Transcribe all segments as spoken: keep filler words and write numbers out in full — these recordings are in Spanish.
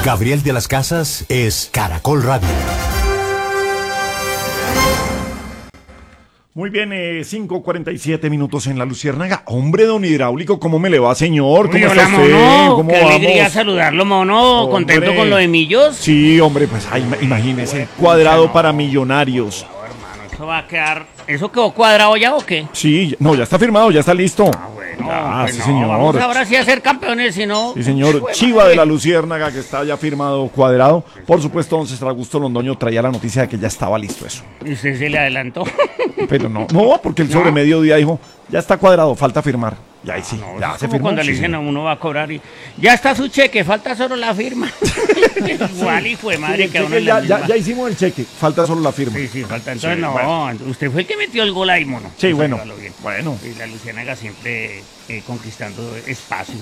Gabriel de las Casas es Caracol Radio. Muy bien, eh, cinco cuarenta y siete minutos en La Luciérnaga. Hombre, don Hidráulico, ¿cómo me le va, señor? ¿Cómo Uy, está hola, usted? mono. ¿Cómo Qué vamos? alegría saludarlo, mono. Hombre. ¿Contento con lo de Millos? Sí, hombre, pues ay, imagínese, cuadrado para Millonarios. No, hermano, eso va a quedar... ¿Eso quedó cuadrado ya o qué? Sí, no, ya está firmado, ya está listo. Ah, bueno, Ah, pues sí, no, señor. vamos ahora sí a ser campeones, si no... Sí, señor. Pues, Chiva madre. de La Luciérnaga, que está ya firmado, cuadrado. Por supuesto, don César Augusto Londoño traía la noticia de que ya estaba listo eso. ¿Y usted se le adelantó? Pero no, no, porque el sobre ¿No? mediodía dijo, ya está cuadrado, falta firmar. Y ahí sí, No, ya es se como firmó. cuando le sí. dicen a uno va a cobrar y... Ya está su cheque, falta solo la firma. Igual, hijo de madre, Sí, que a el uno cheque le ya, misma. ya, ya hicimos el cheque, falta solo la firma. Sí, sí, falta. Entonces, Sí, no, bueno. usted fue el que metió el gol ahí, mono. Sí, Eso bueno, hágalo bien. bueno. Y la Luciérnaga siempre eh, conquistando espacios.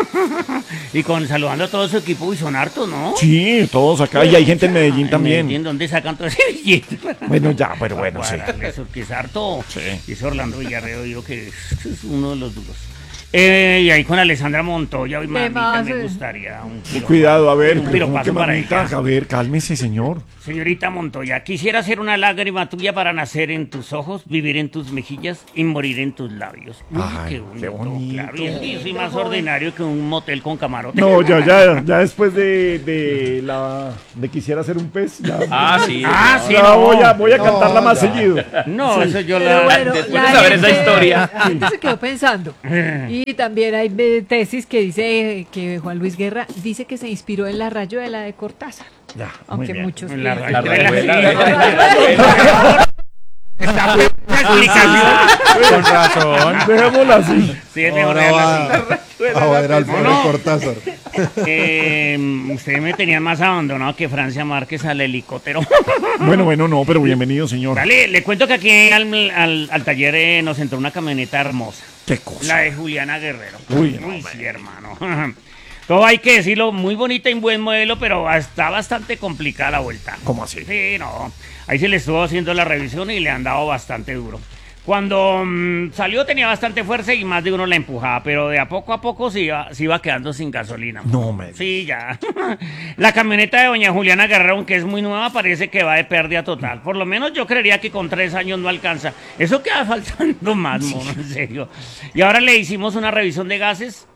Y con saludando a todo su equipo, y son hartos, ¿no? Sí, todos acá, y hay gente en Medellín En también. Medellín, ¿dónde sacan todo ese billete? Bueno, ya, pero bueno, sí. Eso que es harto. Sí. Y ese Orlando Villarreal, digo que es uno de los duros. Eh, y ahí con Alessandra Montoya, hoy mamita, más, me eh? gustaría un piropazo. Cuidado, a ver, Un pero piropazo ¿cómo que para mamita? ella. A ver, cálmese, señor. Señorita Montoya, quisiera ser una lágrima tuya para nacer en tus ojos, vivir en tus mejillas y morir en tus labios. Uy, Ay, qué bonito, qué bonito. claro. Y es que yo soy más ordinario que un motel con camarote. No, ya, ya, ya después de, de la de quisiera ser un pez, ya, Ah, sí. Ah, sí, ya no. voy a, voy a cantarla más ya. seguido. No, eso yo Pero la... bueno, después la de saber esa gente- historia. La gente se quedó pensando. Y también hay eh, tesis que dice que Juan Luis Guerra dice que se inspiró en la rayuela de Cortázar. Ya, muy Aunque bien. muchos En la piensan- rayuela. Esta fue una explicación. Con razón. Dejémosla así. Sí, es mejor Ahora dejarla va así. a ver al pobre No. Cortázar. Eh, ustedes me tenían más abandonado que Francia Márquez al helicóptero. Bueno, bueno, no, pero bienvenido, señor. Vale, le cuento que aquí al, al- al taller eh, nos entró una camioneta hermosa. Qué cosa. La de Juliana Guerrero. Uy, no, sí, hermano. Todo hay que decirlo, muy bonita y buen modelo, pero está bastante complicada la vuelta. ¿Cómo así? Sí, no. Ahí se le estuvo haciendo la revisión y le han dado bastante duro. Cuando mm, salió tenía bastante fuerza y más de uno la empujaba, pero de a poco a poco se iba, se iba quedando sin gasolina. No me Sí, ya. La camioneta de doña Juliana Guerrero, aunque es muy nueva, parece que va de pérdida total. Por lo menos yo creería que con tres años no alcanza. Eso queda faltando más, mono, en serio. Y ahora le hicimos una revisión de gases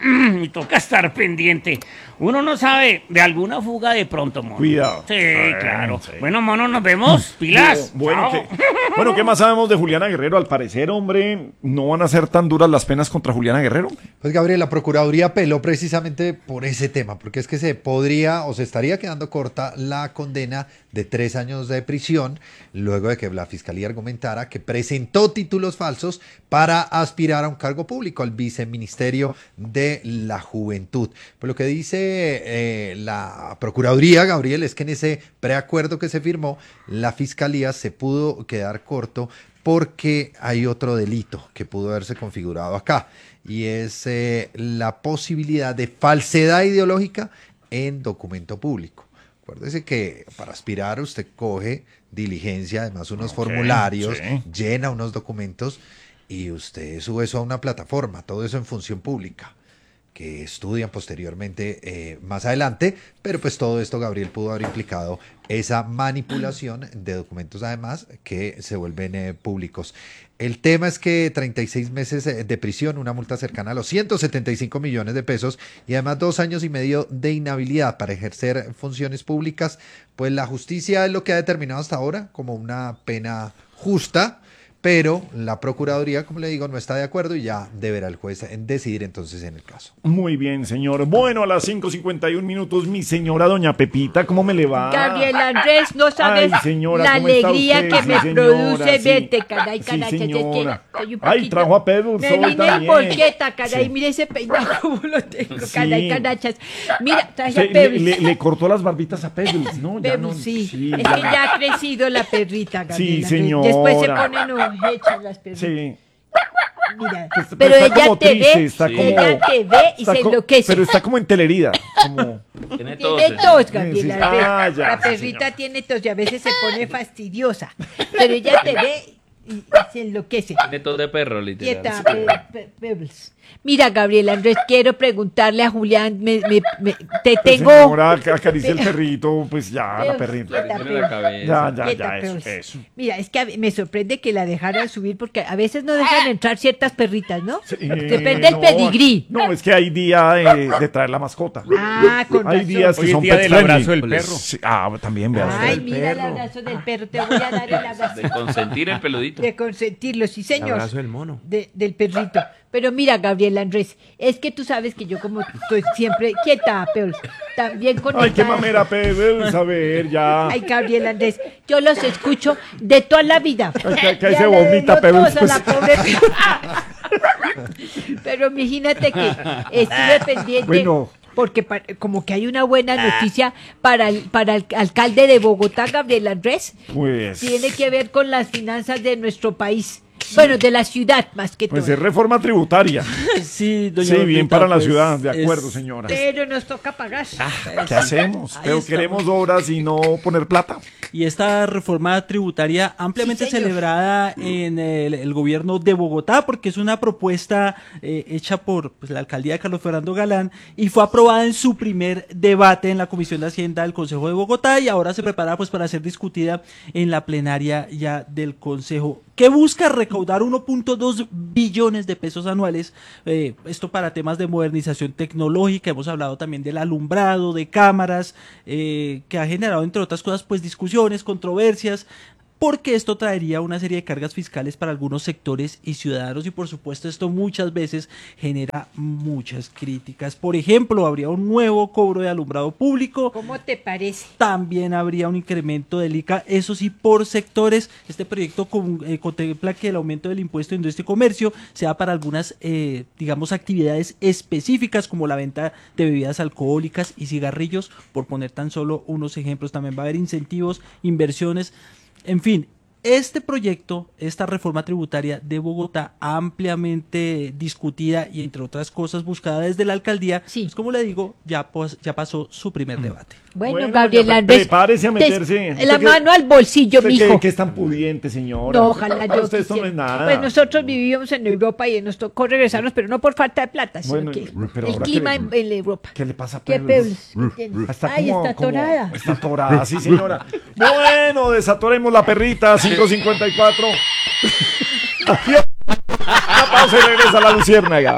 y toca estar pendiente. Uno no sabe de alguna fuga de pronto, mono. Cuidado. Sí, Bueno, claro. sí. Bueno, mono, nos vemos. Pilas. Bueno, Chao. ¿qué, bueno, ¿qué más sabemos de Juliana Guerrero? Al parecer, hombre, no van a ser tan duras las penas contra Juliana Guerrero. Pues Gabriel, la Procuraduría apeló precisamente por ese tema, porque es que se podría o se estaría quedando corta la condena de tres años de prisión, luego de que la Fiscalía argumentara que presentó títulos falsos para aspirar a un cargo público, al Viceministerio de la Juventud. Pues lo que dice eh, la Procuraduría, Gabriel, es que en ese preacuerdo que se firmó, la Fiscalía se pudo quedar corto porque hay otro delito que pudo haberse configurado acá, y es eh, la posibilidad de falsedad ideológica en documento público. Acuérdese que para aspirar usted coge diligencia, además unos Ok, formularios, sí. llena unos documentos y usted sube eso a una plataforma, todo eso en función pública, que estudian posteriormente eh, más adelante, pero pues todo esto, Gabriel, pudo haber implicado esa manipulación de documentos además que se vuelven eh, públicos. El tema es que treinta y seis meses de prisión, una multa cercana a los ciento setenta y cinco millones de pesos y además dos años y medio de inhabilidad para ejercer funciones públicas, pues la justicia es lo que ha determinado hasta ahora como una pena justa, pero la Procuraduría, como le digo, no está de acuerdo y ya deberá el juez decidir entonces en el caso. Muy bien, señor. Bueno, a las cinco cincuenta y un minutos, mi señora doña Pepita, ¿cómo me le va? Gabriel Andrés, no sabes Ay, señora, la ¿cómo está alegría usted? que Sí, me señora, produce sí. verte, caray, Sí, caray, que es que señora. soy un Ay, poquito- trajo a Pedro Me Sol vine en también. volqueta, caray, Sí. mire ese peinado como lo tengo, Sí. caray, canachas. Mira, traje Se- a le, Pebbles. le- le cortó las barbitas a Pebbles, ¿no? Ya Pebbles, no- sí. es ya que no. ya ha crecido la perrita, Gabriel Sí, Andrés. señora. Después se ponen hechas las perritas. Sí. Mira, Pues, pero está ella como te triste, ve, está como- ella te ve y Está se co- enloquece. Pero está como entererida. Como... Tiene tos. Tiene tos, Gabriela. Sí, sí. Ah, ya, la sí, perrita señor. tiene tos y a veces se pone fastidiosa. Pero ella te ve y se enloquece. Tiene tos de perro, literal. Quieta, Pe- Pe- Pebbles. Mira, Gabriel Andrés, quiero preguntarle a Julián, me, me, me- te Pues, tengo... señora, ac- acaricia el perrito, pues ya, la Pero, perrita. quieta, Tiene la cabeza. Ya, ya, Quieta, ya, eso, Pebbles. eso. Mira, es que a- me sorprende que la dejaran subir porque a veces no dejan entrar ciertas perritas, ¿no? Sí, Depende del no, pedigrí. No, es que hay día de, de traer la mascota. Ah, con Hay razón. días que Hoy es son día pet del friendly. abrazo del perro. Sí, ah, también veas. Ay, mira el abrazo del perro, te voy a dar el abrazo. De consentir el peludito. De consentirlo, sí, señor. abrazo del mono. De- del perrito. Pero mira, Gabriel Andrés, es que tú sabes que yo como estoy siempre quieta, pero también con Ay, qué mamera, Pebbles, a ver, ya. Ay, Gabriel Andrés, yo los escucho de toda la vida. Ay, que- que ahí Ya se le vomita, dio Pebbles, tos a la pues. pobre. Pero imagínate que estuve pendiente. Bueno. Porque pa- como que hay una buena noticia para el, para el alcalde de Bogotá, Gabriel Andrés. Pues, Tiene que ver con las finanzas de nuestro país. Bueno, de la ciudad más que pues todo. es reforma tributaria. Sí, doña Sí, bien Dorita, para la pues, ciudad, de acuerdo, es- señora. Pero nos toca pagar. ¿Qué hacemos? Ahí Pero está. queremos obras y no poner plata. Y esta reforma tributaria ampliamente Sí, señor. celebrada en el, el gobierno de Bogotá, porque es una propuesta eh, hecha por pues, la alcaldía de Carlos Fernando Galán y fue aprobada en su primer debate en la Comisión de Hacienda del Consejo de Bogotá y ahora se prepara pues para ser discutida en la plenaria ya del Consejo, que busca recaudar uno punto dos billones de pesos anuales, eh, esto para temas de modernización tecnológica. Hemos hablado también del alumbrado, de cámaras, eh, que ha generado entre otras cosas pues discusiones, controversias, porque esto traería una serie de cargas fiscales para algunos sectores y ciudadanos y por supuesto esto muchas veces genera muchas críticas. Por ejemplo, habría un nuevo cobro de alumbrado público, ¿Cómo te parece? también habría un incremento del I C A, eso sí, por sectores. Este proyecto con- eh, contempla que el aumento del impuesto de industria y comercio sea para algunas, eh, digamos, actividades específicas como la venta de bebidas alcohólicas y cigarrillos, por poner tan solo unos ejemplos. También va a haber incentivos, inversiones, en fin. Este proyecto, esta reforma tributaria de Bogotá, ampliamente discutida y entre otras cosas buscada desde la alcaldía, Sí. pues como le digo, ya, pos- ya pasó su primer debate. Bueno, Bueno, Gabriel ya, Andrés. prepárese a des- meterse. La Usted que- mano al bolsillo, ¿Usted mijo. qué, qué es tan pudiente, señora? No, ojalá Para yo usted esto no quisiera. es nada. Pues nosotros vivíamos en Europa y nos tocó regresarnos, pero no por falta de plata, sino Bueno, que pero el ahora clima que- en, en Europa. ¿Qué le pasa a ¿Qué Pebbles? Pebbles? Está Ay, como- está como- atorada. Está atorada, sí, señora. Bueno, desatoremos la perrita, cinco cincuenta y cuatro. Una pausa y regresa la luciérnaga.